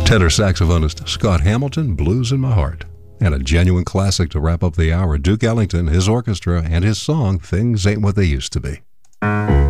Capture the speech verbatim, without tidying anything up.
Tenor saxophonist Scott Hamilton, Blues in My Heart. And a genuine classic to wrap up the hour, Duke Ellington, his orchestra, and his song, Things Ain't What They Used to Be.